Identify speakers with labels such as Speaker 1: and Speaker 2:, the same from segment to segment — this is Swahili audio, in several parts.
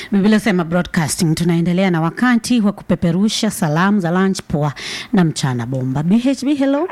Speaker 1: Biblia sema broadcasting, tunaendelea na wakati wa kupeperusha salamu za lunch poa na mchana bomba. BHB, hello.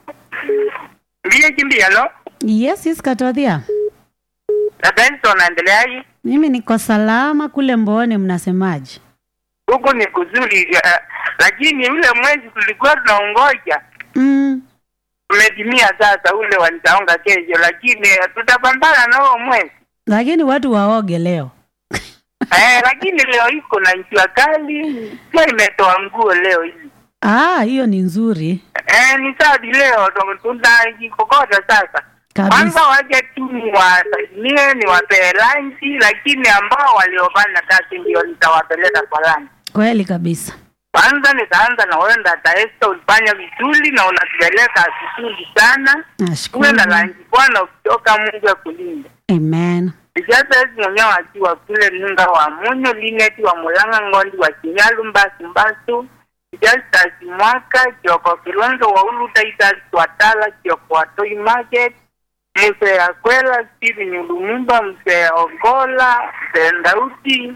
Speaker 2: BHB, hello.
Speaker 1: Yes, Katodhia.
Speaker 2: Na Benson naendeleaje?
Speaker 1: Mimi niko salama kule Mbone, mnasemaje?
Speaker 2: Huko ni kuzuri, lakini ule mwezi tulikuwa tunaongoja. Umedimia sasa, ule walizaonga kesho, lakini tutapambana na huo mwezi.
Speaker 1: Lakini watu waoge leo.
Speaker 2: Lakini leo iko na jua kali, sio imetoa nguo leo hivi.
Speaker 1: Hiyo ni nzuri.
Speaker 2: Ni sawa leo tunajikokota sasa. Kwanza waje tu ni wape lunch, lakini ambao waliofanya kazi ndio nitawapeleka kwa lunch.
Speaker 1: Kweli kabisa.
Speaker 2: Kwanza nitaanza na wewe Esther, ulifanya vizuri na unatupeleka vizuri sana.
Speaker 1: Nashukuru.
Speaker 2: Na lunch Bwana ukitoka Mungu akulinda.
Speaker 1: Amen.
Speaker 2: Sasa tunyonya akiwa kule Nunga wa Munyo, Lineti wa Mulanga, Ngondi wa Kinyalu, Mbasu. Just mwaka Joko Kilonzo wa Ulu Taita Swatala Joko wa Toy Market. Mse Akwela, Steve Nyulumumba, Mse Ogola, Ndauti.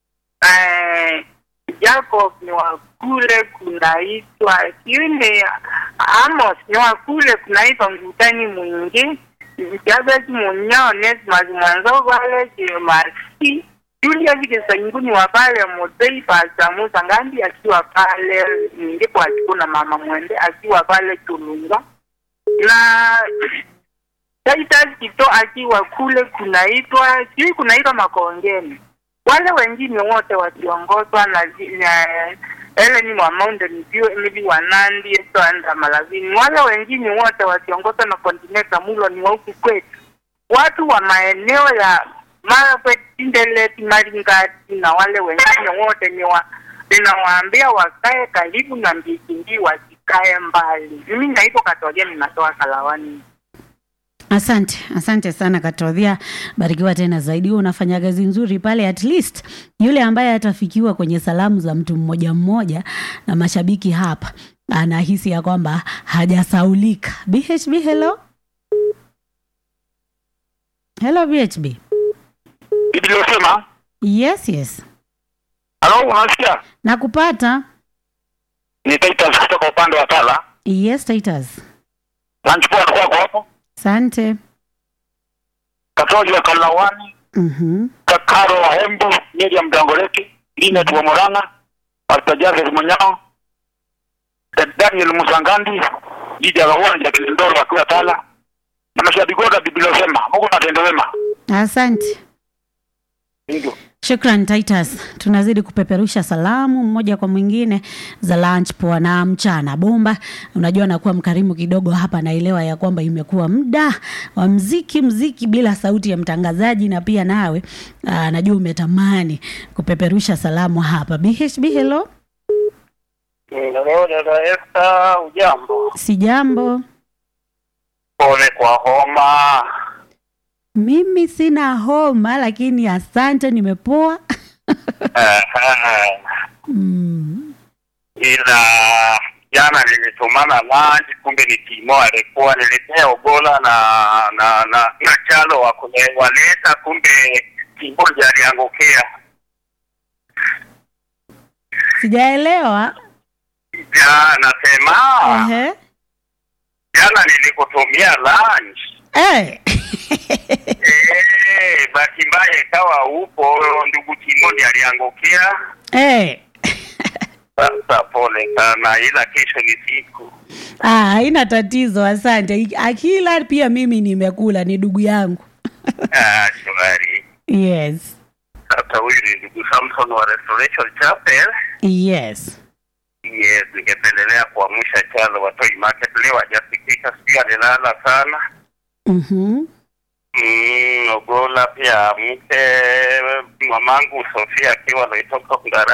Speaker 2: Jacob ni wa kule kunaitwa Kiune, Amos ni wa kule kunaitwa Ngutani Mwingi. Jabe Munyao Nesma Mwanzo wale Marki. Julia Vikesa nguni wa pale Motei Pasa Musa Ngandi akiwa pale, ndipo alikuwa mama Mwende akiwa pale Tulunga. Na Taita Kito akiwa kule kunaitwa Makongeni. Wale wengine wote wakiongozwa na Ellen wa Mountain View, Emily wa Nandi, Esther Malavini. Wale wengine wote wakiongozwa na Continental Mulo ni huku kwetu. Watu wa maeneo ya Marakwet, Tindelet, Maringati na wale wengine wote ninawaambia wakae karibu na Mbikindi, wasikae mbali. Mimi naiko Katodhia, ninatoa Kalawani.
Speaker 1: Asante sana Katodhia. Barikiwa tena zaidi. Unafanya kazi nzuri pale, at least yule ambaye atafikiwa kwenye salamu za mtu mmoja mmoja na mashabiki hapa anahisi ya kwamba hajasaulika. BHB, hello. Hello BHB.
Speaker 3: Biblia sema?
Speaker 1: Yes.
Speaker 3: Hello, unasikia?
Speaker 1: Nakupata.
Speaker 3: Ni Titus kutoka upande wa Tala.
Speaker 1: Yes, Titus.
Speaker 3: Lunch poa kwa hapo?
Speaker 1: Asante.
Speaker 3: Katoji wa Kalawani. Kakaro wa Hembo, Miriam Dangoleti, Ina wa Moranga, Artajaze Munyao, Daniel Musangandi, Jija Rawani ya Kilindoro wa kwa Tala. Na mashabiki wa Biblia sema, Mungu atende wema.
Speaker 1: Asante.
Speaker 3: Ndio.
Speaker 1: Shukran Titus. Tunazidi kupeperusha salamu mmoja kwa mwingine za lunch poa na mchana bomba. Unajua nakuwa mkarimu kidogo hapa, naelewa ya kwamba imekuwa muda wa mziki bila sauti ya mtangazaji, na pia nawe najua umetamani kupeperusha salamu hapa. BHB, hello.
Speaker 3: Hello, dada Esther, ujambo?
Speaker 1: Sijambo.
Speaker 3: Pole kwa homa.
Speaker 1: Mimi sina homa, lakini asante, nimepoa.
Speaker 3: Ila jana nilitumana lunch, kumbe ni Timo alikuwa niletea Ogola na Chalo wa waleta, kumbe Timo ndiye aliangukia.
Speaker 1: Sijaelewa.
Speaker 3: Nasema jana nilikutumia lunch. Basi mbaya ikawa upo, ndugu Timo ndiye aliangukia. Sasa pole sana, ila kesho ni siku.
Speaker 1: Haina tatizo, asante. Akila pia mimi nimekula, ni ndugu yangu.
Speaker 3: Shwari.
Speaker 1: Yes.
Speaker 3: Sasa huyu ni ndugu Samson wa Restoration Chapel.
Speaker 1: Yes.
Speaker 3: Ningependelea kuamsha Chalo wa Toy Market leo, hajafikika, sio alilala sana. Ogola pia mke mamangu Sofia akiwa anaitoka Ngara.